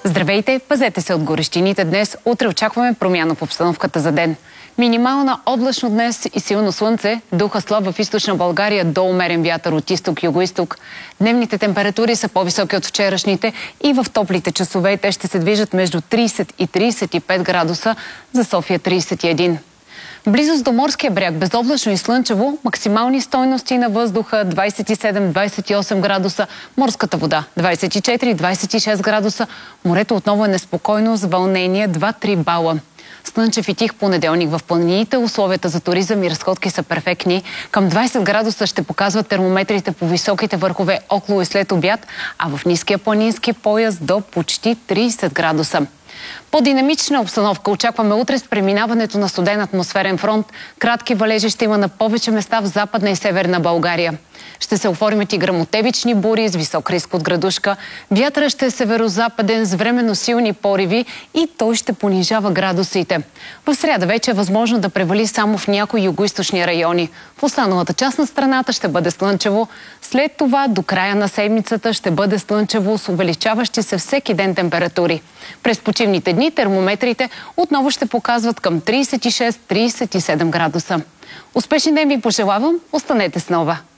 Здравейте, пазете се от горещините днес. Утре очакваме промяна в обстановката за ден. Минимална облачно днес и силно слънце, духа слаб в източна България до умерен вятър от изток-югоизток. Дневните температури са по-високи от вчерашните и в топлите часове те ще се движат между 30 и 35 градуса, за София 31. Близост до морския бряг, безоблачно и слънчево, максимални стойности на въздуха 27-28 градуса, морската вода 24-26 градуса, морето отново е неспокойно с вълнение 2-3 бала. Слънчев и тих понеделник в планините, условията за туризъм и разходки са перфектни. Към 20 градуса ще показват термометрите по високите върхове около и след обяд, а в ниския планински пояс до почти 30 градуса. По-динамична обстановка очакваме утре с преминаването на студен атмосферен фронт. Кратки валежи ще има на повече места в Западна и Северна България. Ще се оформят и гръмотевични бури с висок риск от градушка. Вятърът ще е северозападен с временно силни пориви и той ще понижава градусите. В сряда вече е възможно да превали само в някои югоизточни райони. В останалата част на страната ще бъде слънчево. След това до края на седмицата ще бъде слънчево с увеличаващи се всеки ден температури. През почивните дни термометрите отново ще показват към 36-37 градуса. Успешен ден ви пожелавам, останете с Нова!